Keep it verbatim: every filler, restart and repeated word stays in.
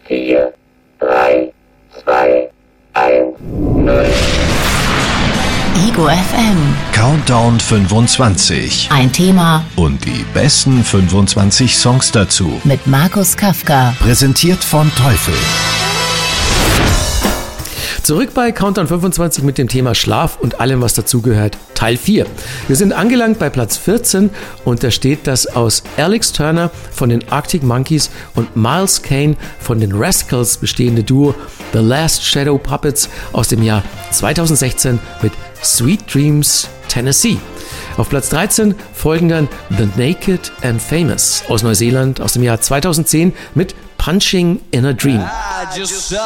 vier, drei, zwei, eins, null. Ego F M. Countdown fünfundzwanzig. Ein Thema Und die besten fünfundzwanzig Songs dazu. mit Markus Kafka. Präsentiert von Teufel. Zurück bei Countdown fünfundzwanzig mit dem Thema Schlaf und allem, was dazugehört, Teil vier. Wir sind angelangt bei Platz vierzehn und da steht das aus Alex Turner von den Arctic Monkeys und Miles Kane von den Rascals bestehende Duo The Last Shadow Puppets aus dem Jahr zweitausendsechzehn mit Sweet Dreams, Tennessee. Auf Platz dreizehn folgen dann The Naked and Famous aus Neuseeland aus dem Jahr zweitausendzehn mit Punching in a Dream.